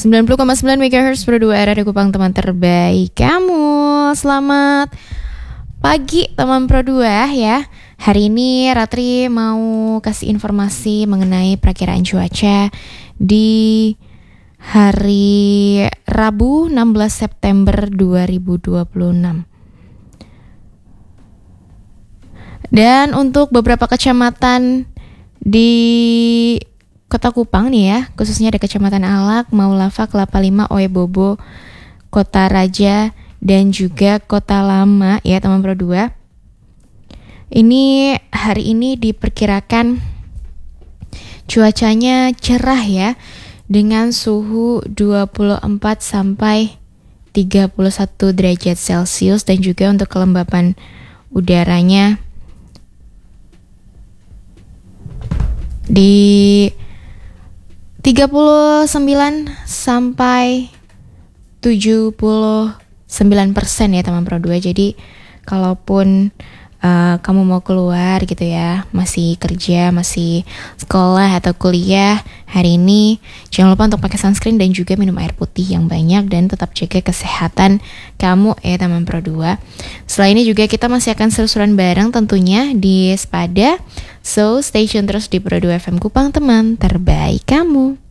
90,9 MHz Pro 2 RRI Kupang, teman terbaik kamu. Selamat pagi teman Pro 2 ya. Hari ini Ratri mau kasih informasi mengenai perakiraan cuaca di hari Rabu 16 September 2026. Dan untuk beberapa kecamatan di Kota Kupang nih ya, khususnya ada Kecamatan Alak, Maulafa, Kelapa Lima, Oebobo, Kota Raja, dan juga Kota Lama ya teman Pro 2. Ini hari ini diperkirakan cuacanya cerah ya, dengan suhu 24 sampai 31 derajat Celcius, dan juga untuk kelembapan udaranya di 39 sampai 79% ya teman Pro 2. Jadi kalaupun kamu mau keluar gitu ya, masih kerja, masih sekolah atau kuliah hari ini, jangan lupa untuk pakai sunscreen dan juga minum air putih yang banyak, dan tetap jaga kesehatan kamu ya teman Pro 2. Setelah ini juga kita masih akan seru-seruan bareng tentunya di Spada. So stay tune terus di Pro 2 FM Kupang, teman terbaik kamu.